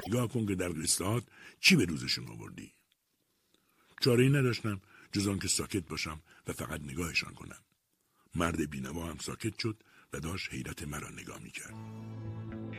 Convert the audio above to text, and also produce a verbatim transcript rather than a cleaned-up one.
نگاه کن که در قصه‌هات چی به روزشون آوردی. چاره‌ای نداشتم جز آن که ساکت باشم و فقط نگاهشان کنم. مرد بینوا هم ساکت شد و داشت حیرت مرا نگاه می‌کرد.